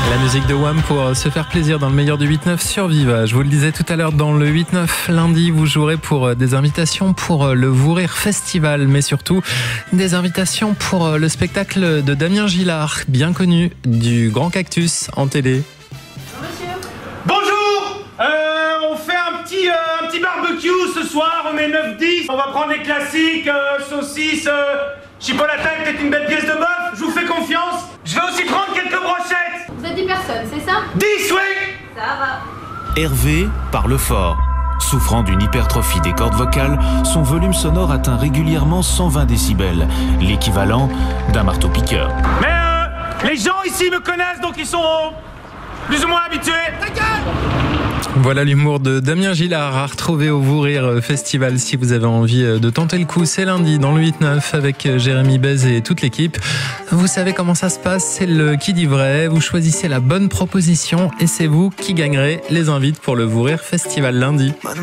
La musique de Wham pour se faire plaisir dans le meilleur du 8-9 sur Viva. Je vous le disais tout à l'heure, dans le 8-9 lundi, vous jouerez pour des invitations pour le Vous Rire Festival, mais surtout des invitations pour le spectacle de Damien Gillard, bien connu, du Grand Cactus en télé. Bonjour, on fait un petit barbecue ce soir, on met 9-10. On va prendre les classiques, saucisses, chipolata et peut-être une belle pièce de bœuf. Je vous fais confiance. Je vais aussi prendre quelques brochettes. Vous êtes 10 personnes, c'est ça? 10, oui. Ça va. Hervé parle fort. Souffrant d'une hypertrophie des cordes vocales, son volume sonore atteint régulièrement 120 décibels, l'équivalent d'un marteau-piqueur. Mais les gens ici me connaissent, donc ils sont plus ou moins habitués. Ta gueule! Voilà l'humour de Damien Gillard à retrouver au Vous Rire Festival si vous avez envie de tenter le coup. C'est lundi dans le 8-9 avec Jérémy Bez et toute l'équipe. Vous savez comment ça se passe, c'est le qui dit vrai. Vous choisissez la bonne proposition et c'est vous qui gagnerez les invites pour le Vous Rire Festival lundi.